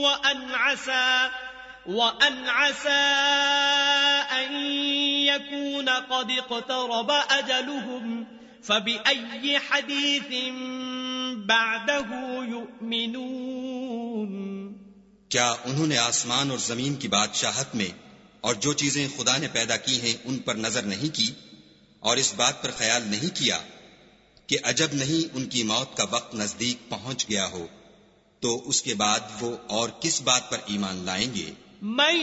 One असा अन यकून क़द इक़्तरब अजलुहुम फबिअय्यि हदीसिन बअदहु युमिनून। क्या उन्होंने आसमान और जमीन की बादशाहत में और जो चीजें खुदा ने पैदा की हैं उन पर नजर नहीं की और इस बात पर ख्याल नहीं किया कि अजब नहीं उनकी मौत का वक्त नजदीक पहुंच गया हो, तो उसके बाद वो और किस बात पर ईमान लाएंगे।